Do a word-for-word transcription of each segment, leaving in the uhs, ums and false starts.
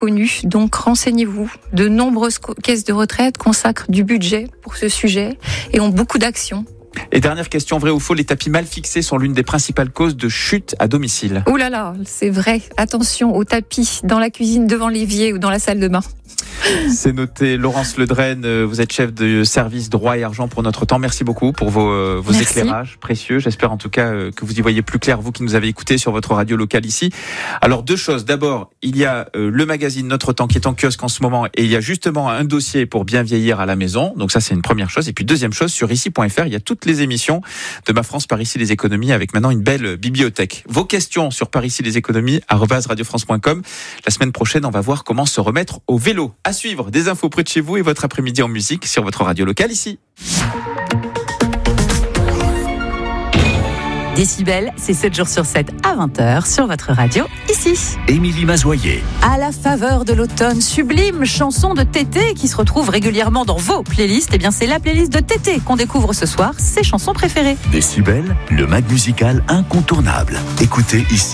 connu. Donc renseignez-vous. De nombreuses co- caisses de retraite consacrent du budget pour ce sujet et ont beaucoup d'actions. Et dernière question, vrai ou faux, les tapis mal fixés sont l'une des principales causes de chute à domicile. Ouh là là, c'est vrai. Attention aux tapis dans la cuisine, devant l'évier ou dans la salle de bain. C'est noté. Laurence Ledrenne, vous êtes chef de service droit et argent pour notre temps. Merci beaucoup pour vos, vos éclairages précieux. J'espère en tout cas que vous y voyez plus clair, vous qui nous avez écoutés sur votre radio locale ici. Alors deux choses. D'abord, il y a le magazine Notre Temps qui est en kiosque en ce moment et il y a justement un dossier pour bien vieillir à la maison. Donc ça, c'est une première chose. Et puis deuxième chose, sur ici point f r, il y a toutes les émissions de Ma France par ici les économies avec maintenant une belle bibliothèque. Vos questions sur par ici les économies arobase radio france point com. La semaine prochaine, on va voir comment se remettre au vélo. À suivre, des infos près de chez vous et votre après-midi en musique sur votre radio locale ici. Décibel, c'est sept jours sur sept à vingt heures sur votre radio, ici. Émilie Mazoyer. À la faveur de l'automne, sublime chanson de Tété qui se retrouve régulièrement dans vos playlists. Eh bien, c'est la playlist de Tété qu'on découvre ce soir, ses chansons préférées. Décibel, le mag musical incontournable. Écoutez ici.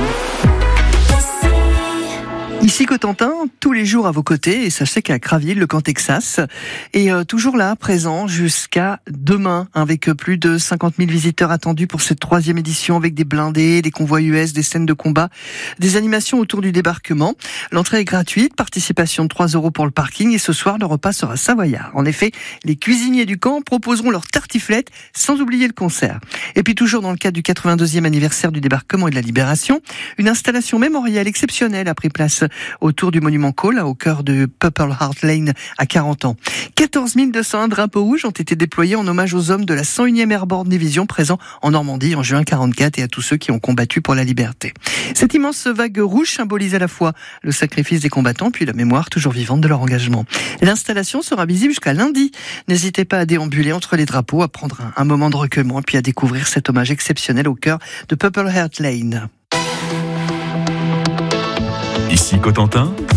Ici Cotentin, tous les jours à vos côtés, et sachez qu'à Craville, le camp Texas est euh, toujours là, présent jusqu'à demain, avec plus de cinquante mille visiteurs attendus pour cette troisième édition, avec des blindés, des convois U S, des scènes de combat, des animations autour du débarquement. L'entrée est gratuite, participation de trois euros pour le parking, et ce soir, le repas sera savoyard. En effet, les cuisiniers du camp proposeront leur tartiflette, sans oublier le concert. Et puis toujours dans le cadre du quatre-vingt-deuxième anniversaire du débarquement et de la libération, une installation mémorielle exceptionnelle a pris place autour du monument Cole, au cœur de Purple Heart Lane à quarante ans. quatorze mille deux cent un drapeaux rouges ont été déployés en hommage aux hommes de la cent unième Airborne Division présents en Normandie en juin quarante-quatre et à tous ceux qui ont combattu pour la liberté. Cette immense vague rouge symbolise à la fois le sacrifice des combattants puis la mémoire toujours vivante de leur engagement. L'installation sera visible jusqu'à lundi. N'hésitez pas à déambuler entre les drapeaux, à prendre un, un moment de recueillement puis à découvrir cet hommage exceptionnel au cœur de Purple Heart Lane. Ici Cotentin,